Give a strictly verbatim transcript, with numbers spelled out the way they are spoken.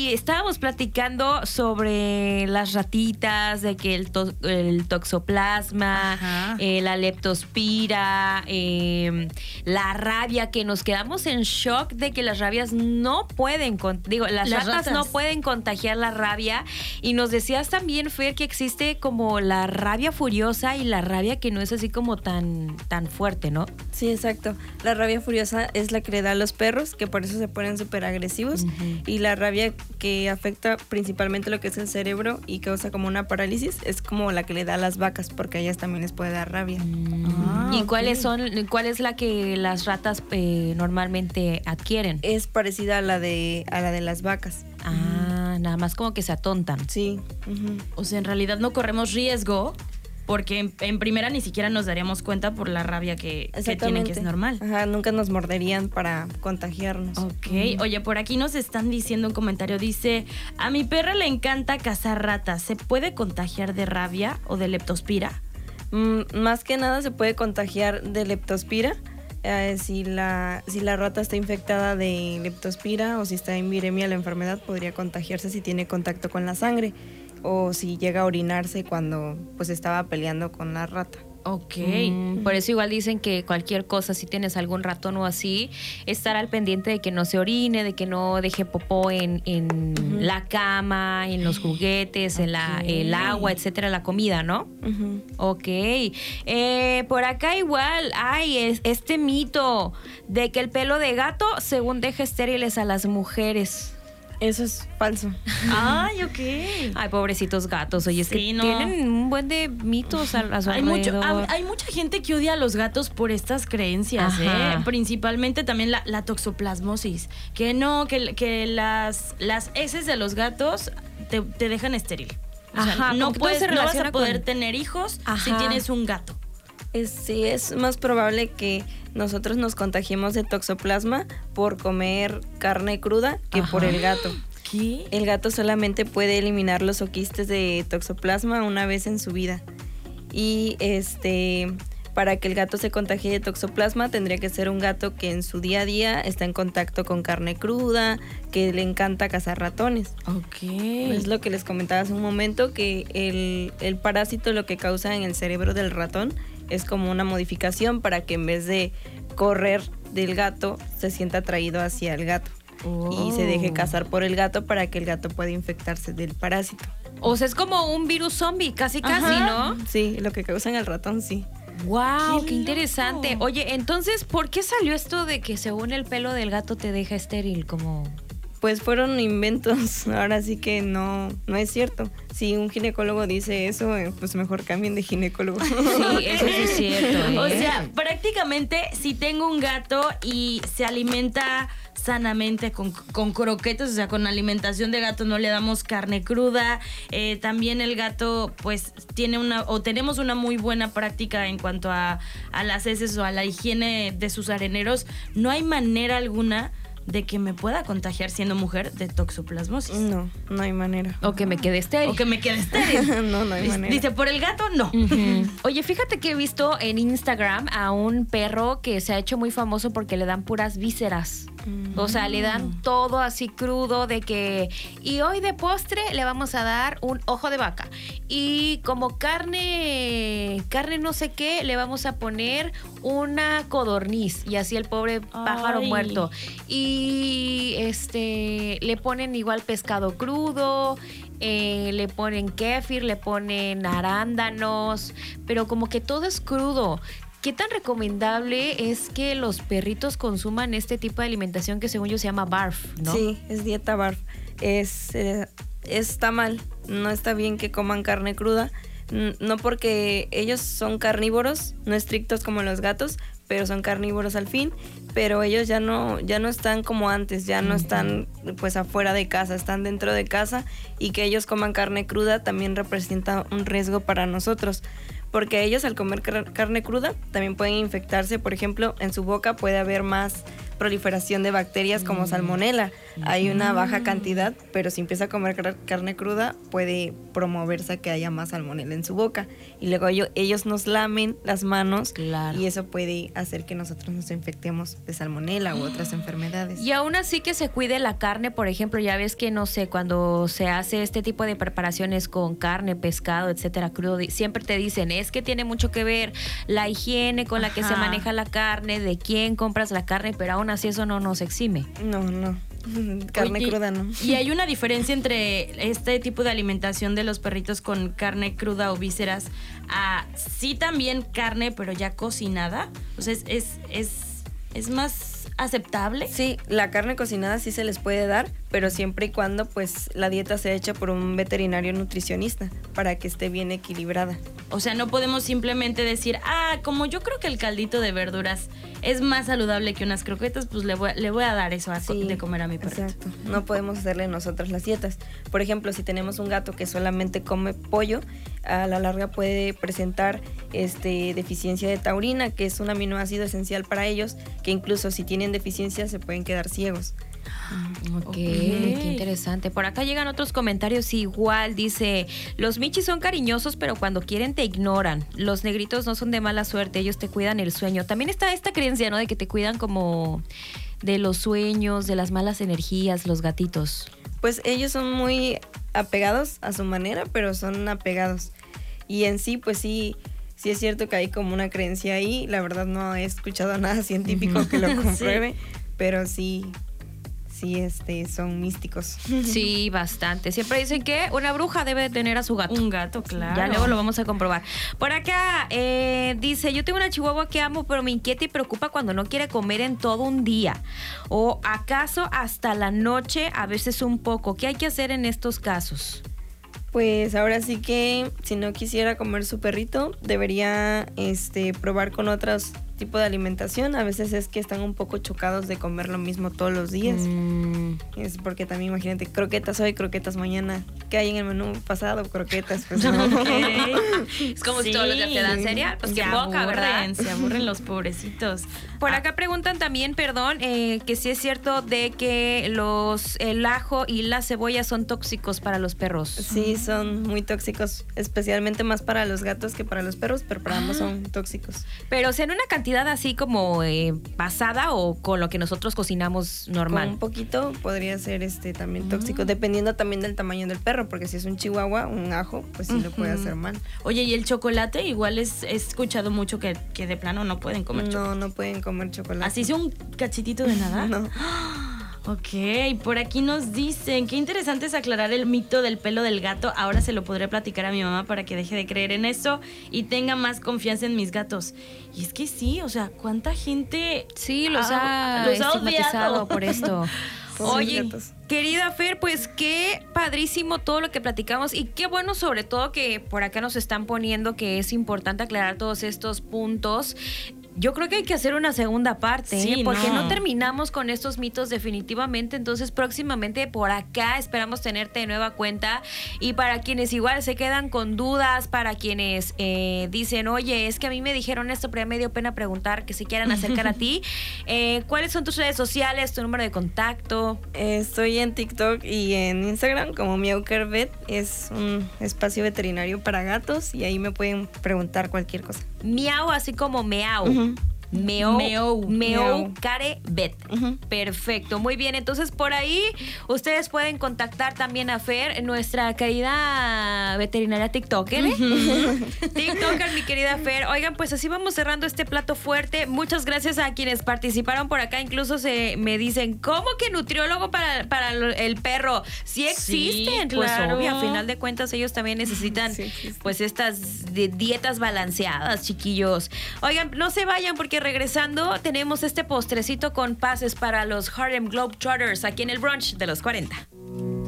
y estábamos platicando sobre las ratitas, de que el, to- el toxoplasma, eh, la leptospira, eh, la rabia, que nos quedamos en shock de que las rabias no pueden, con- digo, las, Las ratas, ratas. no pueden contagiar la rabia. Y nos decías también, Fer, que existe como la rabia furiosa y la rabia que no es así como tan, tan fuerte, ¿no? Sí, exacto. La rabia furiosa es la que le da a los perros, que por eso se ponen súper agresivos. Uh-huh. Y la rabia que afecta principalmente lo que es el cerebro y causa como una parálisis es como la que le da a las vacas, porque a ellas también les puede dar rabia. Mm. Ah, ¿Y okay. cuáles son, cuál es la que las ratas eh, normalmente adquieren? Es parecida a la de, a la de las vacas. Ah, uh-huh. Nada más como que se atontan. Sí. Uh-huh. O sea, en realidad no corremos riesgo, porque en, en primera ni siquiera nos daríamos cuenta por la rabia que, que tienen, que es normal. Ajá, nunca nos morderían para contagiarnos. Ok. Uh-huh. Oye, por aquí nos están diciendo un comentario. Dice, a mi perra le encanta cazar ratas. ¿Se puede contagiar de rabia o de leptospira? Mm, más que nada se puede contagiar de leptospira. Eh, si, la, si la rata está infectada de leptospira o si está en viremia la enfermedad, podría contagiarse si tiene contacto con la sangre o si llega a orinarse cuando pues estaba peleando con la rata. Ok, mm, por eso igual dicen que cualquier cosa, si tienes algún ratón o así, estar al pendiente de que no se orine, de que no deje popó en, en uh-huh. la cama, en los juguetes, okay. en la, el agua, etcétera, la comida, ¿no? Uh-huh. Ok, eh, por acá igual hay es, este mito de que el pelo de gato según deja estériles a las mujeres. Eso es falso. Ay, ok. Ay, pobrecitos gatos. Oye, es sí, que no. tienen un buen de mitos a, a su hay mucho, hay, hay mucha gente que odia a los gatos por estas creencias, ¿eh? Principalmente también la, la toxoplasmosis. Que no, que, que las, las heces de los gatos te, te dejan estéril. O sea, Ajá, no, puedes, no vas a poder con... tener hijos Ajá. si tienes un gato. Es, sí, es más probable que nosotros nos contagiemos de toxoplasma por comer carne cruda que Ajá. por el gato. ¿Qué? El gato solamente puede eliminar los oquistes de toxoplasma una vez en su vida. Y este, para que el gato se contagie de toxoplasma tendría que ser un gato que en su día a día está en contacto con carne cruda, que le encanta cazar ratones. Ok. Es lo que les comentaba hace un momento, que el, el parásito lo que causa en el cerebro del ratón es como una modificación para que en vez de correr del gato, se sienta atraído hacia el gato. Oh. Y se deje cazar por el gato para que el gato pueda infectarse del parásito. O sea, es como un virus zombie, casi Ajá. casi, ¿no? Sí, lo que causa en el ratón, sí. ¡Wow! ¡Qué, qué interesante! Oye, entonces, ¿por qué salió esto de que según el pelo del gato te deja estéril? Como... Pues fueron inventos, ahora sí que no, no es cierto. Si un ginecólogo dice eso, pues mejor cambien de ginecólogo. Sí, eso sí es cierto, ¿eh? O sea, prácticamente si tengo un gato y se alimenta sanamente con, con croquetas, o sea, con alimentación de gato, no le damos carne cruda. Eh, también el gato, pues, tiene una, o tenemos una muy buena práctica en cuanto a, a las heces o a la higiene de sus areneros. No hay manera alguna de que me pueda contagiar siendo mujer de toxoplasmosis. No, no hay manera. O que me quede estéril. O que me quede estéril. No, no hay manera. Dice, por el gato, no. Uh-huh. Oye, fíjate que he visto en Instagram a un perro que se ha hecho muy famoso porque le dan puras vísceras. Uh-huh. O sea, le dan todo así crudo de que... Y hoy de postre le vamos a dar un ojo de vaca. Y como carne... Carne no sé qué, le vamos a poner una codorniz. Y así el pobre pájaro Ay. muerto. Y Y este le ponen igual pescado crudo, eh, le ponen kéfir, le ponen arándanos, pero como que todo es crudo. ¿Qué tan recomendable es que los perritos consuman este tipo de alimentación que según yo se llama barf, ¿no? Sí, es dieta barf. Es, eh, está mal, no está bien que coman carne cruda. No porque ellos son carnívoros, no estrictos como los gatos, pero son carnívoros al fin, pero ellos ya no, ya no están como antes, ya no están pues afuera de casa, están dentro de casa, y que ellos coman carne cruda también representa un riesgo para nosotros, porque ellos al comer car- carne cruda también pueden infectarse. Por ejemplo, en su boca puede haber más proliferación de bacterias como salmonela. Hay una baja cantidad, pero si empieza a comer car- carne cruda puede promoverse a que haya más salmonela en su boca. Y luego ellos, ellos nos lamen las manos, Claro. y eso puede hacer que nosotros nos infectemos de salmonela u otras enfermedades. Y aún así que se cuide la carne, por ejemplo, ya ves que, no sé, cuando se hace este tipo de preparaciones con carne, pescado, etcétera, crudo, di- siempre te dicen, es que tiene mucho que ver la higiene con la que se Ajá. maneja la carne, de quién compras la carne, pero aún así eso no nos exime. No, no. Carne Oye, cruda no. Y hay una diferencia entre este tipo de alimentación de los perritos con carne cruda o vísceras a sí también carne, pero ya cocinada. O sea, es, es, es, es más aceptable. Sí, la carne cocinada sí se les puede dar, pero siempre y cuando pues la dieta sea hecha por un veterinario nutricionista para que esté bien equilibrada. O sea, no podemos simplemente decir, ah, como yo creo que el caldito de verduras es más saludable que unas croquetas, pues le voy, le voy a dar eso a co- Sí, de comer a mi perrito. Exacto. No podemos hacerle nosotras las dietas. Por ejemplo, si tenemos un gato que solamente come pollo, a la larga puede presentar este, deficiencia de taurina, que es un aminoácido esencial para ellos, que incluso si tienen deficiencia se pueden quedar ciegos. Ok, Ok. qué interesante. Por acá llegan otros comentarios igual. Dice, los michis son cariñosos, pero cuando quieren te ignoran. Los negritos no son de mala suerte, ellos te cuidan el sueño. También está esta creencia, ¿no? De que te cuidan como de los sueños, de las malas energías, los gatitos. Pues ellos son muy apegados a su manera, pero son apegados. Y en sí, pues sí, sí es cierto que hay como una creencia ahí. La verdad no he escuchado nada científico que lo compruebe, pero sí, sí este, son místicos. Sí, bastante. Siempre dicen que una bruja debe de tener a su gato. Un gato, claro. Ya luego lo vamos a comprobar. Por acá eh, dice, yo tengo una chihuahua que amo, pero me inquieta y preocupa cuando no quiere comer en todo un día. O acaso hasta la noche, a veces un poco. ¿Qué hay que hacer en estos casos? Pues ahora sí que si no quisiera comer su perrito, debería este, probar con otros tipos de alimentación. A veces es que están un poco chocados de comer lo mismo todos los días. Mm, Es porque también imagínate, croquetas hoy, croquetas mañana. ¿Qué hay en el menú pasado? Croquetas, pues no. Ok. Es como si todos los días te dan cereal, pues qué se poca, ¿verdad? aburren, se aburren los pobrecitos. Por Ah, acá preguntan también, perdón, eh, que si es cierto de que los el ajo y la cebolla son tóxicos para los perros. Sí, son muy tóxicos, especialmente más para los gatos que para los perros, pero para ambos son tóxicos. Pero, o sea, en una cantidad así como eh, pasada o con lo que nosotros cocinamos Con normal. un poquito podría ser este también tóxico, dependiendo también del tamaño del perro, porque si es un chihuahua, un ajo, pues sí lo puede hacer mal. Oye, ¿y el chocolate? Igual es, he escuchado mucho que, que de plano no pueden comer chocolate. No, no pueden comer chocolate. ¿Así sea un cachitito de nada? No. Ok, por aquí nos dicen, qué interesante es aclarar el mito del pelo del gato. Ahora se lo podré platicar a mi mamá para que deje de creer en eso y tenga más confianza en mis gatos. Y es que sí, o sea, ¿cuánta gente Sí, los ah, ha los ha estigmatizado odiado? por esto. Pobres Oye, gatos. querida Fer, pues qué padrísimo todo lo que platicamos y qué bueno sobre todo que por acá nos están poniendo que es importante aclarar todos estos puntos. Yo creo que hay que hacer una segunda parte, Sí, ¿eh? Porque no. no terminamos con estos mitos definitivamente. Entonces, próximamente por acá esperamos tenerte de nueva cuenta. Y para quienes igual se quedan con dudas, para quienes eh, dicen, oye, es que a mí me dijeron esto, pero ya me dio pena preguntar, que se quieran acercar a ti. Eh, ¿Cuáles son tus redes sociales, tu número de contacto? Eh, Estoy en TikTok y en Instagram como Meowcarevet. Es un espacio veterinario para gatos y ahí me pueden preguntar cualquier cosa. Miau, así como meau. Ujú. Meo, Meow. Meo, Meow. Care Bet. Ujú. Perfecto, muy bien. Entonces, por ahí ustedes pueden contactar también a Fer, nuestra querida veterinaria TikToker. ¿eh? TikToker, mi querida Fer. Oigan, pues así vamos cerrando este plato fuerte. Muchas gracias a quienes participaron por acá. Incluso se me dicen, ¿cómo que nutriólogo para, para el perro? Sí existen. Sí, Pues claro. obvio, a final de cuentas ellos también necesitan Sí existen. pues estas de- dietas balanceadas, chiquillos. Oigan, no se vayan porque regresando tenemos este postrecito con pases para los Harlem Globetrotters aquí en el brunch de los cuarenta.